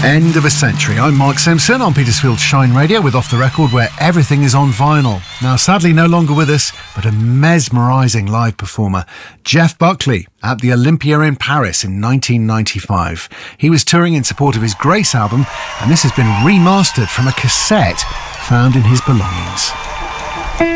End of a century. I'm Mark Simpson on Petersfield Shine Radio with Off the Record, where everything is on vinyl. Now, sadly, no longer with us, but a mesmerising live performer, Jeff Buckley, at the Olympia in Paris in 1995. He was touring in support of his Grace album, and this has been remastered from a cassette found in his belongings.